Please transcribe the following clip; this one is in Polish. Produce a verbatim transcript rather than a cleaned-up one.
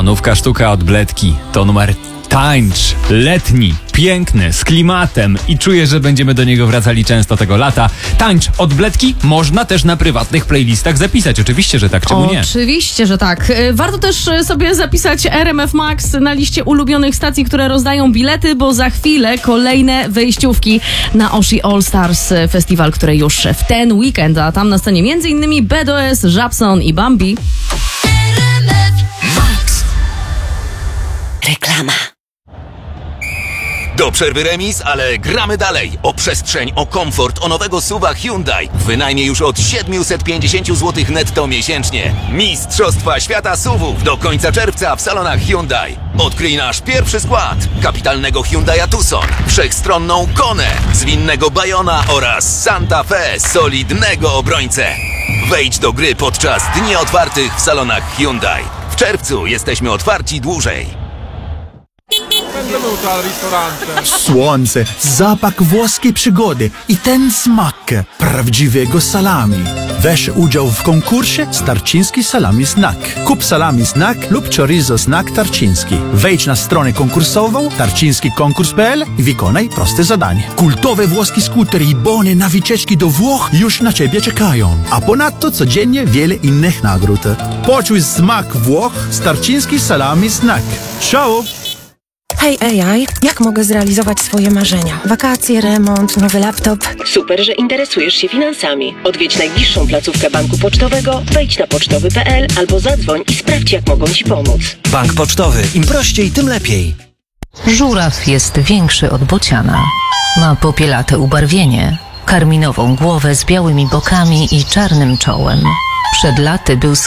Stanówka sztuka od Bledki. To numer tańcz, letni, piękny, z klimatem i czuję, że będziemy do niego wracali często tego lata. Tańcz od Bledki można też na prywatnych playlistach zapisać. Oczywiście, że tak, czemu nie? Oczywiście, że tak. Warto też sobie zapisać R M F Max na liście ulubionych stacji, które rozdają bilety, bo za chwilę kolejne wejściówki na Oshi All Stars Festiwal, który już w ten weekend, a tam na scenie między innymi B D O S, Żabson i Bambi. Reklama. Do przerwy remis, ale gramy dalej. O przestrzeń, o komfort, o nowego suwa Hyundai. Wynajmie już od siedemset pięćdziesiąt złotych netto miesięcznie. Mistrzostwa Świata suwów do końca czerwca w salonach Hyundai. Odkryj nasz pierwszy skład. Kapitalnego Hyundai'a Tucson, wszechstronną Konę, zwinnego Bayona oraz Santa Fe, solidnego obrońcę. Wejdź do gry podczas dni otwartych w salonach Hyundai. W czerwcu jesteśmy otwarci dłużej. Słońce, zapach włoskiej przygody i ten smak prawdziwego salami. Weź udział w konkursie Tarczyński Salami Snack. Kup salami snack lub chorizo snack Tarczyński. Wejdź na stronę konkursową tarczyński konkurs kropka p l i wykonaj proste zadanie. Kultowe włoskie skutery i bony na wycieczki do Włoch już na Ciebie czekają. A ponadto codziennie wiele innych nagród. Poczuj smak Włoch z Tarczyński Salami Snack. Ciao! Hej A I, jak mogę zrealizować swoje marzenia? Wakacje, remont, nowy laptop. Super, że interesujesz się finansami. Odwiedź najbliższą placówkę banku pocztowego, wejdź na pocztowy kropka p l albo zadzwoń i sprawdź, jak mogą Ci pomóc. Bank pocztowy. Im prościej, tym lepiej. Żuraw jest większy od bociana. Ma popielate ubarwienie, karminową głowę z białymi bokami i czarnym czołem. Przed laty był